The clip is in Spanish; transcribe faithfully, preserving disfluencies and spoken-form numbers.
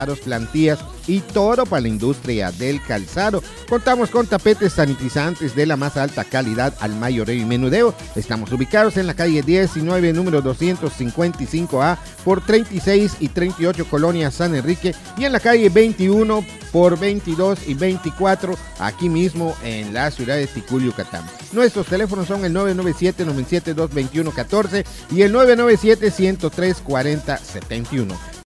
plantillas y todo para la industria del calzado. Contamos con tapetes sanitizantes de la más alta calidad al mayoreo y menudeo. Estamos ubicados en la calle diecinueve, número doscientos cincuenta y cinco A, por treinta y seis y treinta y ocho, Colonia San Enrique, y en la calle veintiuno por veintidós y veinticuatro, aquí mismo en la ciudad de Ticul, Yucatán. Nuestros teléfonos son el nueve nueve siete, nueve siete dos, dos uno uno cuatro y el nueve nueve siete, uno cero tres, cuatro cero siete uno.